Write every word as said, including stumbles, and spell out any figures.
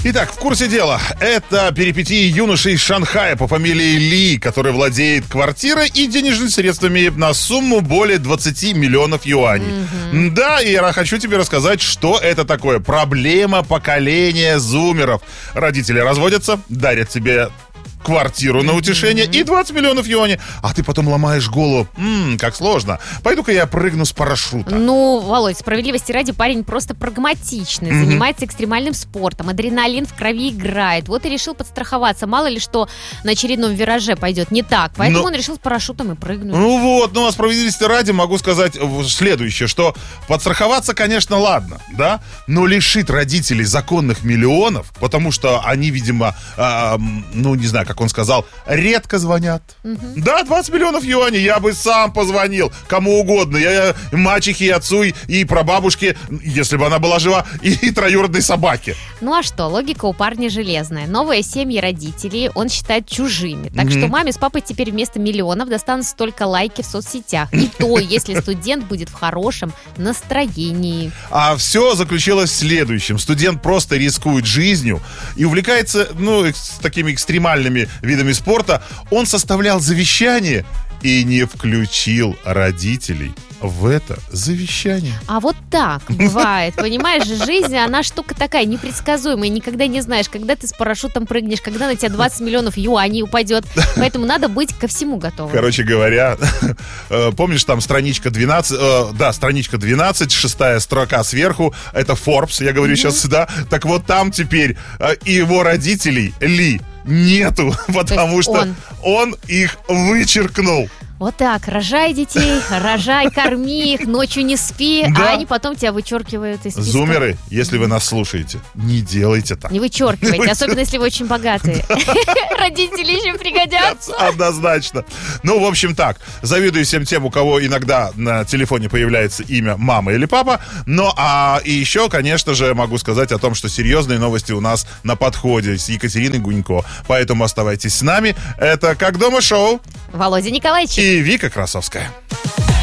Итак, в курсе дела. Это перипетии юноши из Шанхая по фамилии Ли, который владеет квартирой и денежными средствами на сумму более двадцать миллионов юаней. Mm-hmm. Да, и я хочу тебе рассказать, что это такое. Проблема поколения зумеров. Родители разводятся, дарят тебе квартиру на утешение mm-hmm. и двадцать миллионов юаней. А ты потом ломаешь голову. Ммм, как сложно. Пойду-ка я прыгну с парашюта. Ну, Володь, справедливости ради, парень просто прагматичный. Mm-hmm. Занимается экстремальным спортом. Адреналин в крови играет. Вот и решил подстраховаться. Мало ли что на очередном вираже пойдет не так. Поэтому Но... он решил с парашютом и прыгнуть. Ну вот, ну а справедливости ради могу сказать следующее, что подстраховаться, конечно, ладно, да? Но лишить родителей законных миллионов, потому что они, видимо, э, ну, не знаю, как он сказал, редко звонят. Угу. Да, двадцать миллионов юаней, я бы сам позвонил кому угодно. Я мачехе, и отцу, и прабабушке, если бы она была жива, и, и троюродной собаке. Ну а что, логика у парня железная. Новые семьи родителей он считает чужими. Так угу. что маме с папой теперь вместо миллионов достанутся только лайки в соцсетях. И то, если студент будет в хорошем настроении. А все заключилось в следующем. Студент просто рискует жизнью и увлекается, ну, с такими экстремальными видами спорта. Он составлял завещание и не включил родителей в это завещание. А вот так бывает, понимаешь, жизнь, она штука такая непредсказуемая, никогда не знаешь, когда ты с парашютом прыгнешь, когда на тебя двадцать миллионов юаней упадет, поэтому надо быть ко всему готовым. Короче говоря, помнишь, там страничка двенадцать, да, страничка двенадцать, шестая строка сверху, это Forbes, я говорю mm-hmm. сейчас, да, так вот там теперь и его родителей, Ли, нету, потому что он. он их вычеркнул. Вот так, рожай детей, рожай, корми их, ночью не спи, да. а они потом тебя вычеркивают из списка. Зумеры, если вы нас слушаете, не делайте так. Не вычеркивайте, не особенно если вы очень богатые. Родители еще пригодятся. Однозначно. Ну, в общем так, завидую всем тем, у кого иногда на телефоне появляется имя мама или папа. Ну, а и еще, конечно же, могу сказать о том, что серьезные новости у нас на подходе с Екатериной Гунько. Поэтому оставайтесь с нами. Это «Как дома» шоу. Володя Николаевич. И Вика Красовская.